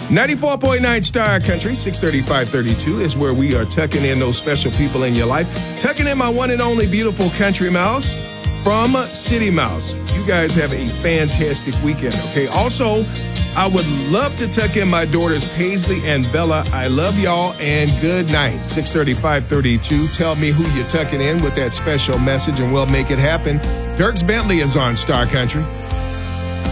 94.9 Star Country, 63532 is where we are tucking in those special people in your life. Tucking in my one and only beautiful country mouse from City Mouse. You guys have a fantastic weekend, okay? Also, I would love to tuck in my daughters Paisley and Bella. I love y'all and good night. 63532. Tell me who you're tucking in with that special message and we'll make it happen. Dierks Bentley is on Star Country.